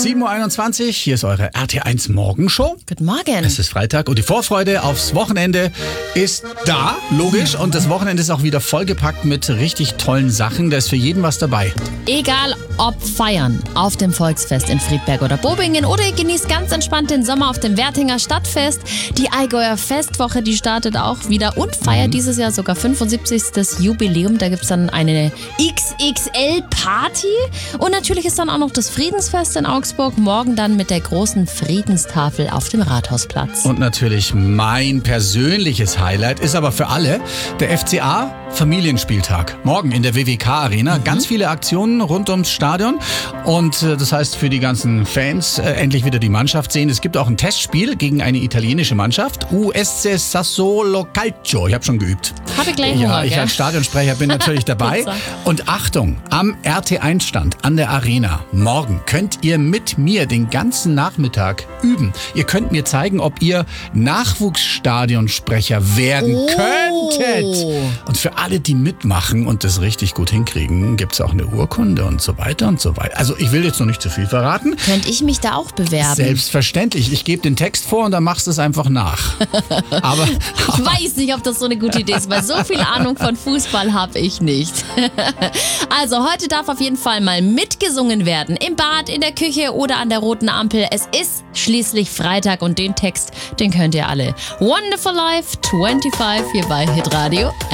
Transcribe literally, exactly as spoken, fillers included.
sieben Uhr einundzwanzig, hier ist eure R T eins Morgenshow. Guten Morgen. Es ist Freitag und die Vorfreude aufs Wochenende ist da, logisch. Und das Wochenende ist auch wieder vollgepackt mit richtig tollen Sachen. Da ist für jeden was dabei. Egal ob feiern auf dem Volksfest in Friedberg oder Bobingen oder ihr genießt ganz entspannt den Sommer auf dem Wertinger Stadtfest. Die Allgäuer Festwoche, die startet auch wieder und feiert mhm. dieses Jahr sogar fünfundsiebzigstes Jubiläum. Da gibt es dann eine X X L-Party. Und natürlich ist dann auch noch das Friedensfest in Augsburg. Morgen dann mit der großen Friedenstafel auf dem Rathausplatz. Und natürlich mein persönliches Highlight ist aber für alle der F C A Familienspieltag. Morgen in der W W K Arena. Mhm. Ganz viele Aktionen rund ums Stadion. Und äh, das heißt für die ganzen Fans äh, endlich wieder die Mannschaft sehen. Es gibt auch ein Testspiel gegen eine italienische Mannschaft. U S C Sassuolo Calcio. Ich habe schon geübt. Habe ich gleich Ja, Hunger, ich gell? als Stadionsprecher bin natürlich dabei. Und Achtung, am R T eins Stand an der Arena morgen könnt ihr mit mir den ganzen Nachmittag üben. Ihr könnt mir zeigen, ob ihr Nachwuchsstadionsprecher werden Oh. könntet. Und für alle, die mitmachen und das richtig gut hinkriegen, gibt es auch eine Urkunde und so weiter und so weiter. Also ich will jetzt noch nicht zu viel verraten. Könnte ich mich da auch bewerben? Selbstverständlich. Ich gebe den Text vor und dann machst du es einfach nach. Aber, Ich weiß nicht, ob das so eine gute Idee ist, weil so viel Ahnung von Fußball habe ich nicht. Also heute darf auf jeden Fall mal mitgesungen werden. Im Bad, in der Küche oder an der roten Ampel. Es ist schließlich Freitag und den Text, den könnt ihr alle. Wonderful Life fünfundzwanzig hier bei Hitradio.